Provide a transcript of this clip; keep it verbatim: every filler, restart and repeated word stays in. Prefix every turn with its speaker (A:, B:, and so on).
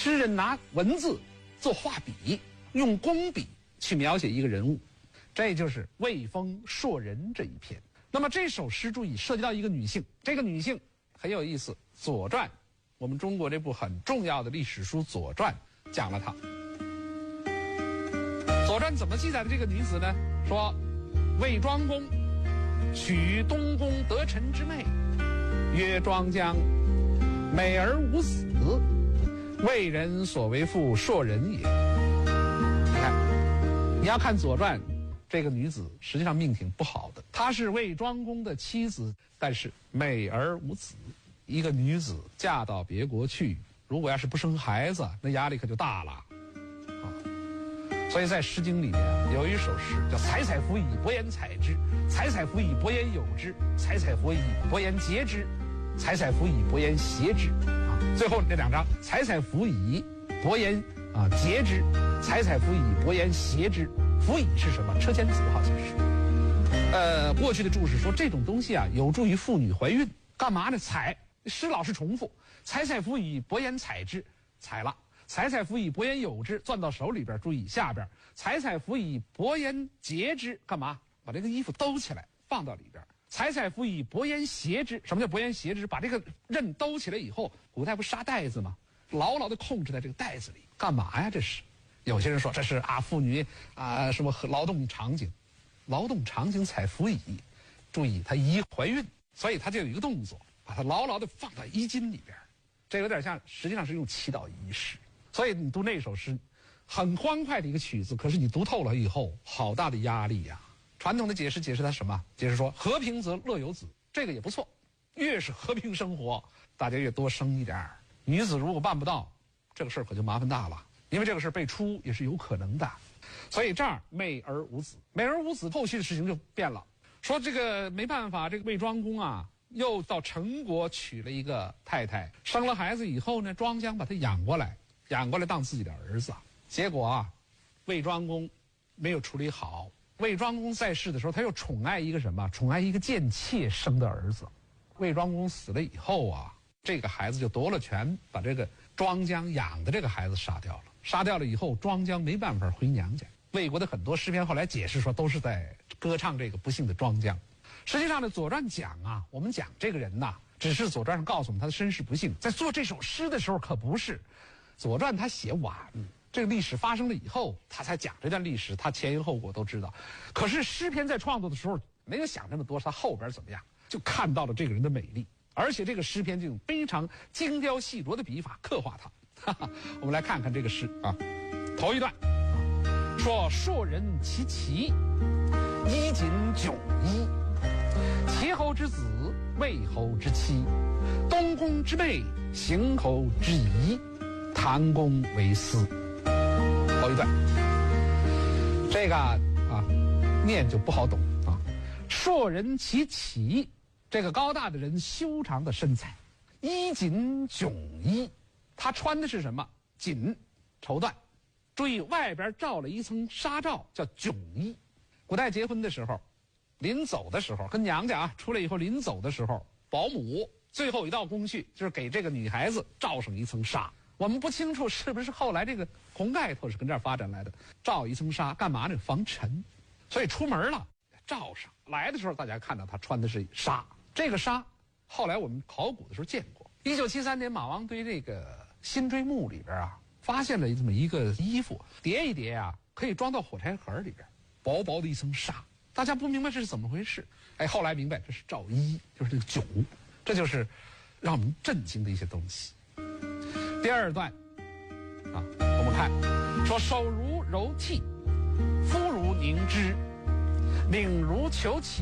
A: 诗人拿文字做画笔，用工笔去描写一个人物，这就是魏风硕人这一篇。那么这首诗注意涉及到一个女性，这个女性很有意思，《左传》我们中国这部很重要的历史书《左传》讲了她。《左传》怎么记载的这个女子呢？说魏庄公娶东宫得臣之妹，曰庄姜，美而无子，魏人所为妇硕人也。你看，你要看《左传》，这个女子实际上命挺不好的，她是魏庄公的妻子，但是美而无子。一个女子嫁到别国去，如果要是不生孩子，那压力可就大了啊。所以在《诗经》里面有一首诗叫“采采芣以伯言采之，采采芣以伯言有之，采采芣以伯言节之，采采芣以伯言谐之”啊。最后这两章，采采芣以伯言啊节之，采采芣以伯言谐之。芣以是什么？车前子好像是。呃，过去的注释说这种东西啊，有助于妇女怀孕。干嘛呢？采，诗老是重复。采采芣以伯言采之，采了。采采芣以伯言有之，攥到手里边，注意下边。采采芣以伯言节之，干嘛？把这个衣服兜起来，放到里边。采采芣以伯言谐之，什么叫伯言谐之？把这个刃兜起来以后，古代不杀带子吗？牢牢地控制在这个带子里，干嘛呀？这是。有些人说这是啊，妇女啊什么劳动场景，劳动场景采芣以，注意她宜怀孕，所以她就有一个动作，把它牢牢地放到衣襟里边。这有点像，实际上是用祈祷仪式。所以你读那首诗，很欢快的一个曲子，可是你读透了以后，好大的压力呀、啊。传统的解释解释它什么？解释说和平则乐有子，这个也不错。越是和平生活，大家越多生一点。女子如果办不到，这个事儿可就麻烦大了，因为这个事儿被出也是有可能的。所以这儿美而无子，美而无子，后期的事情就变了。说这个没办法，这个魏庄公啊，又到陈国娶了一个太太，生了孩子以后呢，庄姜把他养过来，养过来当自己的儿子。结果啊，魏庄公没有处理好。魏庄公在世的时候，他又宠爱一个什么？宠爱一个贱妾生的儿子。魏庄公死了以后啊，这个孩子就夺了权，把这个庄姜养的这个孩子杀掉了。杀掉了以后，庄姜没办法回娘家。魏国的很多诗篇后来解释说，都是在歌唱这个不幸的庄姜。实际上呢，《左传》讲啊，我们讲这个人呐，只是《左传》上告诉我们他的身世不幸。在做这首诗的时候，可不是《左传》他写晚。这个历史发生了以后，他才讲这段历史，他前因后果都知道。可是诗篇在创作的时候没有想这么多，他后边怎么样，就看到了这个人的美丽，而且这个诗篇就用非常精雕细琢的笔法刻画他。哈哈，我们来看看这个诗啊，头一段说：硕人其齐，衣锦迥衣，齐侯之子，魏侯之妻，东宫之妹，邢侯之仪，谈公为私。头一段，这个啊，念就不好懂啊。硕人其齐，这个高大的人，修长的身材，衣锦迥衣，他穿的是什么？锦绸缎。注意，外边罩了一层纱罩，叫迥衣。古代结婚的时候，临走的时候，跟娘家啊出来以后，临走的时候，保姆最后一道工序就是给这个女孩子罩上一层纱。我们不清楚是不是后来这个红盖头是跟这儿发展来的，罩一层纱干嘛呢？防尘。所以出门了罩上，来的时候大家看到他穿的是纱，这个纱后来我们考古的时候见过。一九七三年马王堆这个辛追墓里边啊，发现了这么一个衣服，叠一叠啊，可以装到火柴盒里边，薄薄的一层纱。大家不明白这是怎么回事，哎，后来明白这是罩衣，就是这个迥，这就是让我们震惊的一些东西。第二段啊，我们看说：手如柔荑，肤如凝脂，领如虬蛴。